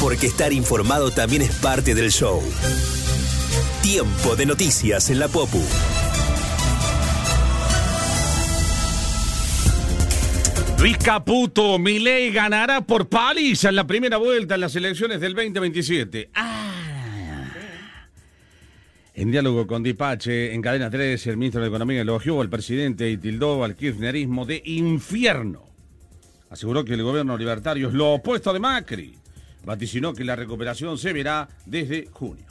Porque estar informado también es parte del show. Tiempo de noticias en la Popu. Luis Caputo, Milei ganará por paliza en la primera vuelta en las elecciones del 2027. En diálogo con Dipache, en Cadena 3, el ministro de Economía elogió al presidente y tildó al kirchnerismo de infierno. Aseguró que el gobierno libertario es lo opuesto de Macri. Vaticinó que la recuperación se verá desde junio.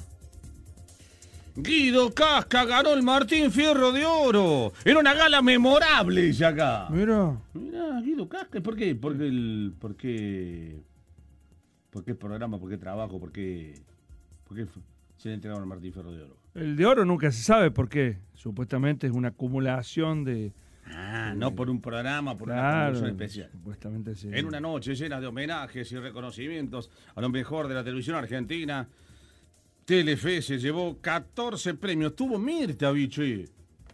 Guido Casca ganó el Martín Fierro de Oro. Era una gala memorable, dice acá. Mira, Guido Casca. ¿Por qué? ¿Por qué el programa? ¿Por qué trabajo? ¿Por qué se le entregaron el Martín Fierro de Oro? el de oro nunca se sabe por qué. Supuestamente es una acumulación de... No por un programa, por una producción especial. Supuestamente sí. En una noche llena de homenajes y reconocimientos a lo mejor de la televisión argentina, Telefe se llevó 14 premios. Tuvo Mirta, biche.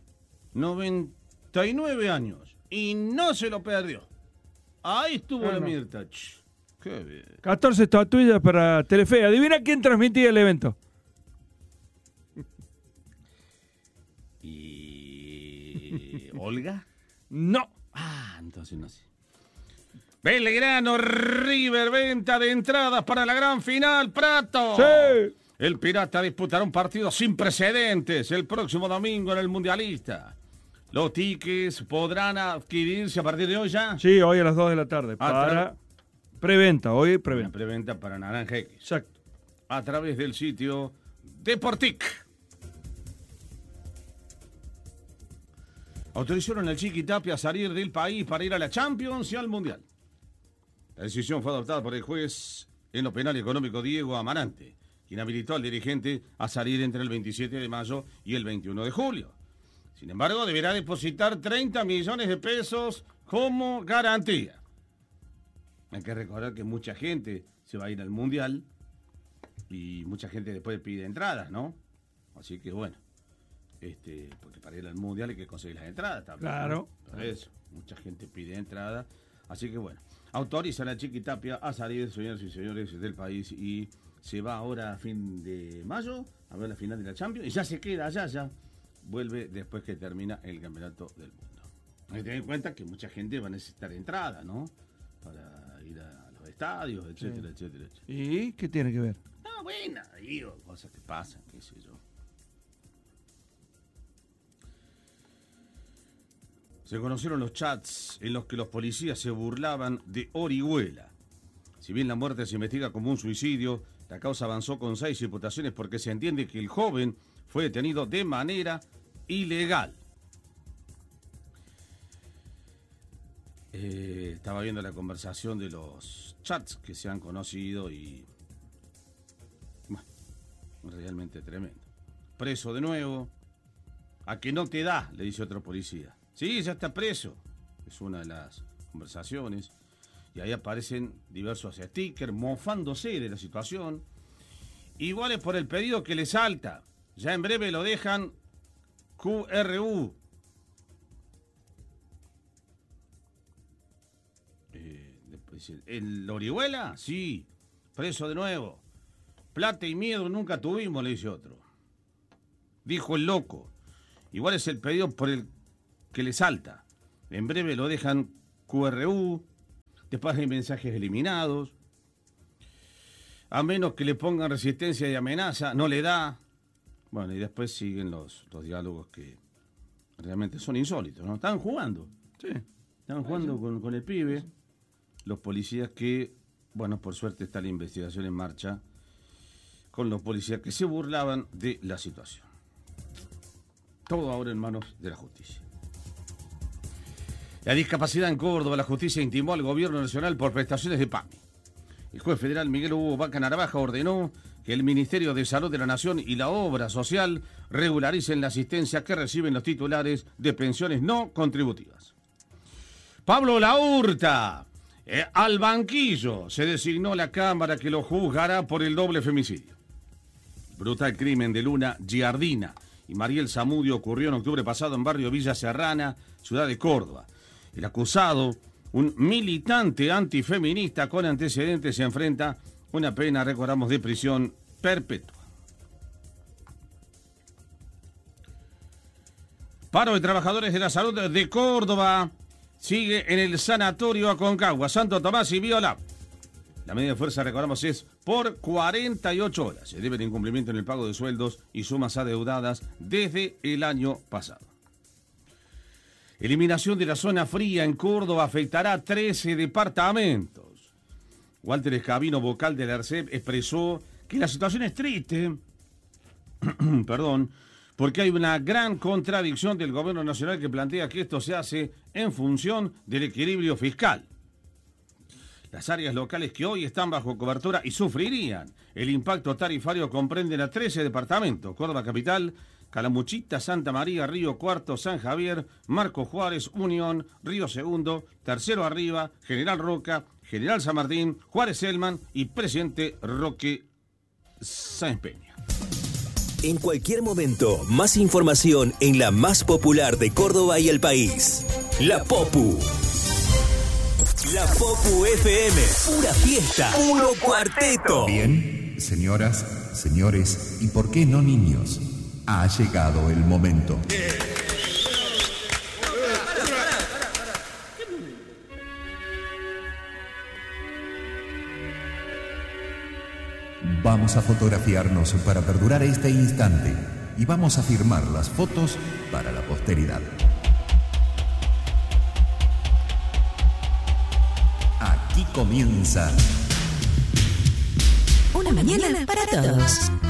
99 años. Y no se lo perdió. Ahí estuvo la Mirta. Qué bien. 14 estatuillas para Telefe. Adivina quién transmitía el evento. ¿Y Olga? No. Entonces no sé. Belgrano, River, venta de entradas para la gran final, Prato. Sí. El Pirata disputará un partido sin precedentes el próximo domingo en el Mundialista. Los tickets podrán adquirirse a partir de hoy ya. Sí, hoy a las 2 de la tarde. Para preventa, hoy preventa. Preventa para Naranja X. Exacto. A través del sitio Deportic. Autorizaron al Chiqui Tapia a salir del país para ir a la Champions y al Mundial. La decisión fue adoptada por el juez en lo penal y económico Diego Amarante, quien habilitó al dirigente a salir entre el 27 de mayo y el 21 de julio. Sin embargo, deberá depositar 30 millones de pesos como garantía. Hay que recordar que mucha gente se va a ir al Mundial y mucha gente después pide entradas, ¿no? Así que bueno, porque para ir al Mundial hay que conseguir las entradas también. Claro. ¿No? Por eso, mucha gente pide entradas. Así que bueno, autorizan a Chiqui Tapia a salir, señoras y señores, del país y se va ahora a fin de mayo a ver la final de la Champions y ya se queda allá, ya vuelve después que termina el campeonato del mundo. Hay que tener en cuenta que mucha gente va a necesitar entrada, ¿no? Para ir a los estadios, etcétera, etcétera, etcétera. ¿Y qué tiene que ver? Buena, digo, cosas que pasan, qué sé yo. Se conocieron los chats en los que los policías se burlaban de Orihuela. Si bien la muerte se investiga como un suicidio, la causa avanzó con 6 imputaciones porque se entiende que el joven fue detenido de manera ilegal. Estaba viendo la conversación de los chats que se han conocido y... bueno, realmente tremendo. Preso de nuevo. ¿A que no te da?, le dice otro policía. Sí, ya está preso. Es una de las conversaciones. Y ahí aparecen diversos stickers mofándose de la situación. Igual es por el pedido que le salta. Ya en breve lo dejan QRU. Después, ¿el Orihuela? Sí. Preso de nuevo. Plata y miedo nunca tuvimos, le dice otro. Dijo el loco. Igual es el pedido por el que le salta. En breve lo dejan QRU. Después hay mensajes eliminados. A menos que le pongan resistencia y amenaza, no le da. Bueno, y después siguen los diálogos que realmente son insólitos, ¿no? Estaban jugando. Sí. Estaban jugando con el pibe. Los policías que, bueno, por suerte está la investigación en marcha con los policías que se burlaban de la situación. Todo ahora en manos de la justicia. La discapacidad en Córdoba, la justicia intimó al gobierno nacional por prestaciones de PAMI. El juez federal Miguel Hugo Vaca Narvaja ordenó que el Ministerio de Salud de la Nación y la Obra Social regularicen la asistencia que reciben los titulares de pensiones no contributivas. Pablo Laurta, al banquillo se designó la Cámara que lo juzgará por el doble femicidio. Brutal crimen de Luna Giardina y Mariel Zamudio ocurrió en octubre pasado en barrio Villa Serrana, ciudad de Córdoba. El acusado, un militante antifeminista con antecedentes, se enfrenta una pena, recordamos, de prisión perpetua. Paro de trabajadores de la salud de Córdoba sigue en el sanatorio Aconcagua, Santo Tomás y Viola. La medida de fuerza, recordamos, es por 48 horas. Se debe de incumplimiento en el pago de sueldos y sumas adeudadas desde el año pasado. Eliminación de la zona fría en Córdoba afectará a 13 departamentos. Walter Escabino, vocal del ARCEP, expresó que la situación es triste, porque hay una gran contradicción del gobierno nacional que plantea que esto se hace en función del equilibrio fiscal. Las áreas locales que hoy están bajo cobertura y sufrirían el impacto tarifario comprenden a 13 departamentos: Córdoba Capital, Calamuchita, Santa María, Río Cuarto, San Javier, Marcos Juárez, Unión, Río Segundo, Tercero Arriba, General Roca, General San Martín, Juárez Selman y Presidente Roque Sáenz Peña. En cualquier momento, más información en la más popular de Córdoba y el país. La Popu. La Popu FM. Pura fiesta. Puro cuarteto. Bien, señoras, señores, y por qué no niños, ha llegado el momento. Vamos a fotografiarnos para perdurar este instante y vamos a firmar las fotos para la posteridad. Aquí comienza una mañana para todos.